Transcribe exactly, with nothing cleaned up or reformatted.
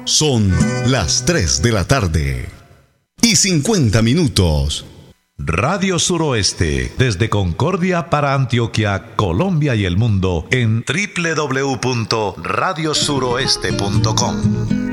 Son las tres de la tarde y cincuenta minutos. Radio Suroeste, desde Concordia para Antioquia, Colombia y el mundo en doble u doble u doble u punto radio suroeste punto com.